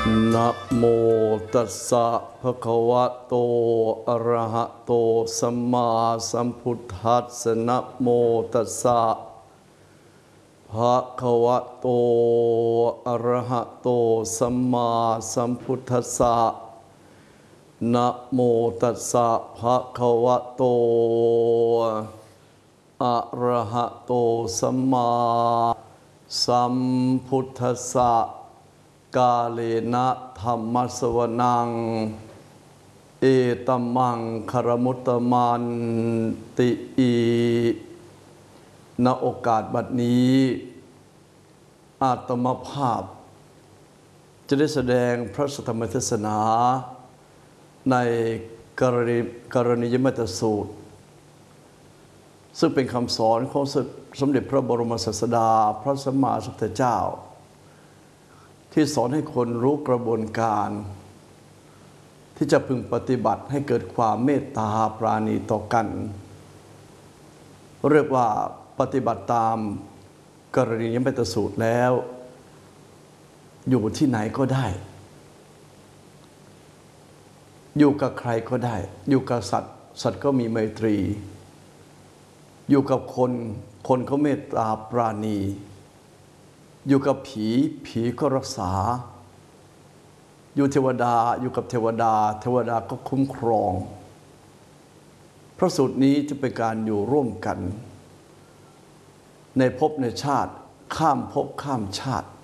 นะโมตัสสะภะคะวะโตอะระหะโตสัมมาสัมพุทธัสสะนะโมตัสสะภะคะวะโตอะระหะโตสัมมาสัมพุทธัสสะนะโมตัสสะภะคะวะโตอะระหะโตสัมมาสัมพุทธัสสะกาเลนะธัมมัสสวนังเอตัมมังคารมุตตมันติอีณโอกาสบัดนี้อาตมาภาพจะได้แสดงพระสัทธรรมเทศนาในกรณียเมตสูตรซึ่งเป็นคำสอนของสมเด็จพระบรมศาสดาพระสัมมาสัมพุทธเจ้าที่สอนให้คนรู้กระบวนการที่จะพึงปฏิบัติให้เกิดความเมตตาปราณีต่อกันเรียกว่าปฏิบัติตามกรณียเมตสูตรแล้วอยู่ที่ไหนก็ได้อยู่กับใครก็ได้อยู่กับสัตว์สัตว์ก็มีไมตรีอยู่กับคนคนเขาเมตตาปราณีอยู่กับผีผีก็รักษาอยู่เทวดาอยู่กับเทวดาเทวดาก็คุ้มครองพระสูตรนี้จะเป็นการอยู่ร่วมกันในภพในชาติข้ามภพข้ามชาติ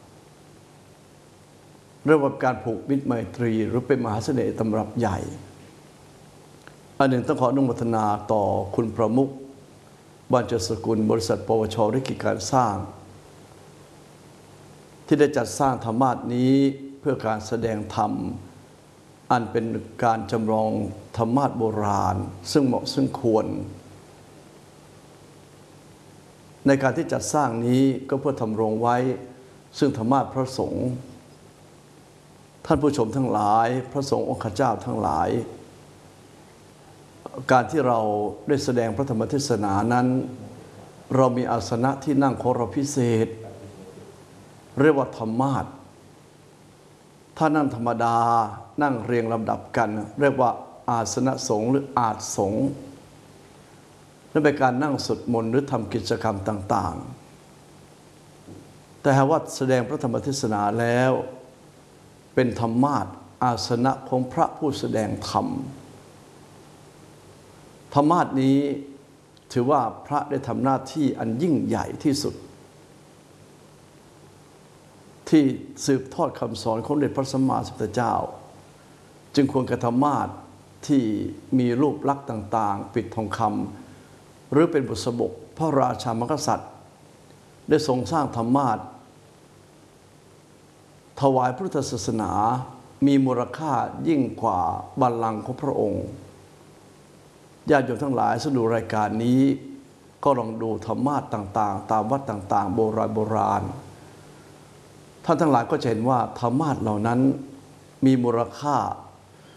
เรียกว่าการผูกมิตรไมตรีหรือเป็นมหาเสน่ห์ตำรับใหญ่อันหนึ่งต้องขออนุโมทนาต่อคุณประมุขบรรจสกุลบริษัทปวช.ริกิจการสร้างที่ได้จัดสร้างธรรมาสนี้เพื่อการแสดงธรรมอันเป็นการจำลองธรรมาสโบราณซึ่งเหมาะซึ่งควรในการที่จัดสร้างนี้ก็เพื่อทำรงไว้ซึ่งธรรมาสพระสงฆ์ท่านผู้ชมทั้งหลายพระสงฆ์องค์ข้าเจ้าทั้งหลายการที่เราได้แสดงพระธรรมเทศนานั้นเรามีอาสนะที่นั่งของเราพิเศษเรียกว่าธรรมาสถ้านั่งธรรมดานั่งเรียงลำดับกันเรียกว่าอาสนะสงฆ์หรืออาสสงฆ์นั่นเป็นการนั่งสวดมนต์หรือทำกิจกรรมต่างๆแต่หากว่าแสดงพระธรรมเทศนาแล้วเป็นธรรมาสอาสนะของพระผู้แสดงธรรมธรรมาสนี้ถือว่าพระได้ทำหน้าที่อันยิ่งใหญ่ที่สุดที่สืบทอดคำสอนของเดชพระสัมมาสัมพุทธเจ้าจึงควรกระทำมาสที่มีรูปลักษณ์ต่างๆปิดทองคำหรือเป็นบุษบกพระราชามกษัตริย์ได้ทรงสร้างธรรมาสถวายพุทธศาสนามีมูลค่ายิ่งกว่าบัลลังก์ของพระองค์ญาติโยมทั้งหลายสดูรายการนี้ก็ลองดูธรรมาสต่างๆตามวัดต่างๆโบราณท่านทั้งหลายก็จะเห็นว่าธรรมาสเหล่านั้นมีมูลค่า